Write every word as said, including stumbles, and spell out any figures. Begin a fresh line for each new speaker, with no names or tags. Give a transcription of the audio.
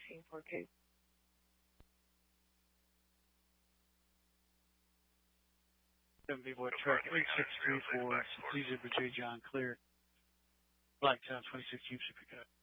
sixteen four K.
Seven B-Boy truck eight six three four, Caesar J. John clear. Blacktown twenty-six Houston pickup.